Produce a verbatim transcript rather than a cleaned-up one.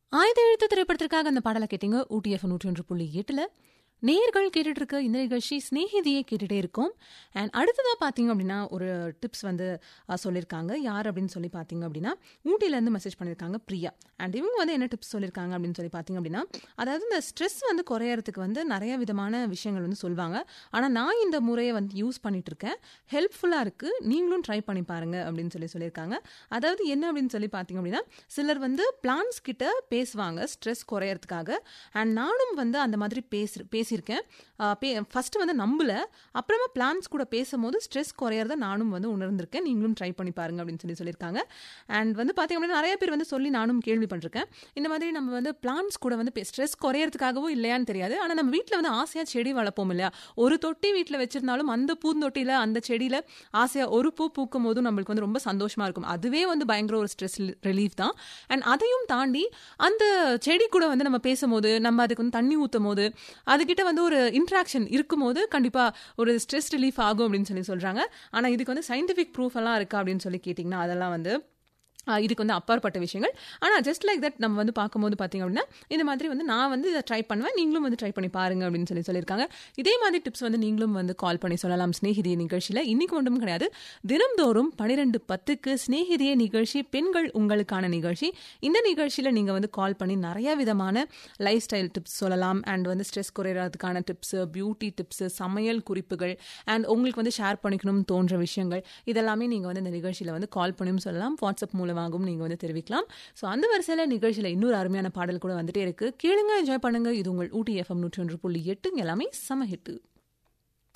ஆயுத எழுத்து திரைப்படத்திற்காக அந்த பாடலை கேட்டீங்க. ஊட்டி எஃப்எம் நூற்றி ஒன்று புள்ளி எட்டுல நேர்கள் கேட்டுட்டு இருக்க இந்த நிகழ்ச்சி ஸ்நேகிதியை கேட்டுட்டே இருக்கும். அண்ட் அடுத்ததாக பார்த்தீங்க அப்படின்னா ஒரு டிப்ஸ் வந்து அஹ், சொல்லியிருக்காங்க. யார் அப்படின்னு சொல்லி பார்த்தீங்க அப்படின்னா ஊட்டியிலேருந்து மெசேஜ் பண்ணியிருக்காங்க பிரியா. அண்ட் இவங்க வந்து என்ன டிப்ஸ் சொல்லியிருக்காங்க அப்படின்னு சொல்லி பார்த்தீங்க அப்படின்னா, அதாவது இந்த ஸ்ட்ரெஸ் வந்து குறையறதுக்கு வந்து நிறைய விதமான விஷயங்கள் வந்து சொல்லுவாங்க. ஆனால் நான் இந்த முறையை வந்து யூஸ் பண்ணிட்டு இருக்கேன், ஹெல்ப்ஃபுல்லாக இருக்கு, நீங்களும் ட்ரை பண்ணி பாருங்க அப்படின்னு சொல்லி சொல்லியிருக்காங்க. அதாவது என்ன அப்படின்னு சொல்லி பார்த்தீங்க அப்படின்னா, சிலர் வந்து பிளான்ஸ் கிட்ட பேசுவாங்க ஸ்ட்ரெஸ் குறையறதுக்காக. அண்ட் நானும் வந்து அந்த மாதிரி பேசு பேசியிருக்கேன். ஃபர்ஸ்ட் வந்து நம்பல, அப்புறமா பிளான்ஸ் கூட பேசும்போது ஸ்ட்ரெஸ் குறையறத நானும் வந்து உணர்ந்திருக்கேன். நீங்களும் ட்ரை பண்ணி பாருங்க அப்படின்னு சொல்லி சொல்லியிருக்காங்க. அண்ட் வந்து பார்த்தீங்க அப்படின்னா நிறைய பேர் வந்து சொல்லி நானும் கேள்விப்பட்டிருக்கேன். இந்த மாதிரி நம்ம வந்து பிளான்ஸ் கூட வந்து ஸ்ட்ரெஸ் குறையறதுக்காகவும் இல்லையான்னு தெரியாது, ஆனால் நம்ம வீட்டில் வந்து ஆசையாக செடி வளர்ப்போம் இல்லையா? ஒரு தொட்டி வீட்டில் வச்சிருந்தாலும் அந்த பூந்தொட்டியில் அந்த செடியில் ஆசையாக ஒரு பூ பூக்கும் போதும் நம்மளுக்கு வந்து ரொம்ப சந்தோஷமா இருக்கும். அதுவே வந்து பயங்கர ஒரு ஸ்ட்ரெஸ் ரிலீஃப் தான். அண்ட் அதையும் தாண்டி அந்த செடி கூட வந்து நம்ம பேசும்போது, நம்ம அதுக்கு வந்து தண்ணி ஊற்றும் போது, அதுக்கிட்ட வந்து ஒரு இன்ட்ராக்ஷன் இருக்கும்போது கண்டிப்பா ஒரு ஸ்ட்ரெஸ் ரிலீஃப் ஆகும் அப்படின்னு சொல்லி சொல்றாங்க. ஆனா இதுக்கு வந்து சயின்டிஃபிக் ப்ரூஃப் எல்லாம் இருக்கா அப்படின்னு சொல்லி கேட்டிங்கன்னா அதெல்லாம் வந்து ஆஹ் இதுக்கு வந்து அப்பாற்பட்ட விஷயங்கள். ஆனால் ஜஸ்ட் லைக் தட் நம்ம வந்து பார்க்கும்போது பார்த்தீங்க அப்படின்னா இந்த மாதிரி வந்து நான் வந்து இதை ட்ரை பண்ணுவேன், நீங்களும் வந்து ட்ரை பண்ணி பாருங்க அப்படின்னு சொல்லி சொல்லியிருக்காங்க. இதே மாதிரி டிப்ஸ் வந்து நீங்களும் வந்து கால் பண்ணி சொல்லலாம் ஸ்நேகிதிய நிகழ்ச்சியில். இன்னைக்கு ஒன்றும் கிடையாது, தினம்தோறும் பன்னிரெண்டு பத்துக்கு ஸ்நேகிதிய நிகழ்ச்சி, பெண்கள் உங்களுக்கான நிகழ்ச்சி. இந்த நிகழ்ச்சியில் நீங்கள் வந்து கால் பண்ணி நிறைய விதமான லைஃப் ஸ்டைல் டிப்ஸ் சொல்லலாம். அண்ட் வந்து ஸ்ட்ரெஸ் குறையிறதுக்கான டிப்ஸு, பியூட்டி டிப்ஸு, சமையல் குறிப்புகள், அண்ட் உங்களுக்கு வந்து ஷேர் பண்ணிக்கணும்னு தோன்ற விஷயங்கள், இதெல்லாமே நீங்கள் வந்து இந்த நிகழ்ச்சியில் வந்து கால் பண்ணியும் சொல்லலாம். வாட்ஸ்அப் மூலம் வாங்கும் நீங்க வந்து தெரிவிக்கலாம். சோ அந்த வரிசையில நிகழ்ச்சியில இன்னொரு அருமையான பாடல் கூட வந்துட்டே இருக்கு. கேளுங்க, என்ஜாய் பண்ணுங்க. இது உங்கள் ஊட்டி எஃப்எம் நூற்றி ஒன்று புள்ளி எட்டு. எல்லாமே சம ஹிட்.